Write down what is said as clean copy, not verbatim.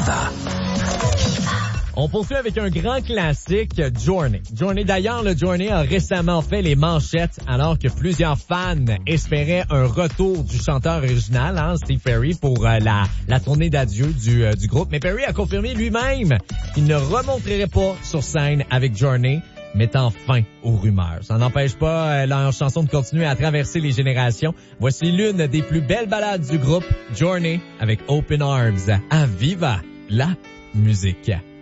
Viva. On poursuit avec un grand classique, Journey. D'ailleurs, le Journey a récemment fait les manchettes alors que plusieurs fans espéraient un retour du chanteur original, Steve Perry, pour la tournée d'adieu du groupe. Mais Perry a confirmé lui-même qu'il ne remonterait pas sur scène avec Journey, mettant fin aux rumeurs. Ça n'empêche pas leur chanson de continuer à traverser les générations. Voici l'une des plus belles ballades du groupe, Journey, avec Open Arms. À Viva la musique.